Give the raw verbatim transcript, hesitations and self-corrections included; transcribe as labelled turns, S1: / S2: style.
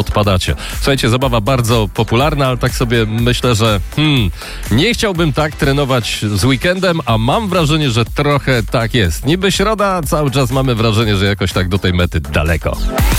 S1: odpadacie. Słuchajcie, zabawa bardzo popularna, ale tak sobie myślę, że hmm, nie chciałbym tak trenować z weekendem, a mam wrażenie, że trochę tak jest. Niby środa, cały czas mamy wrażenie, że jakoś tak do tej mety daleko.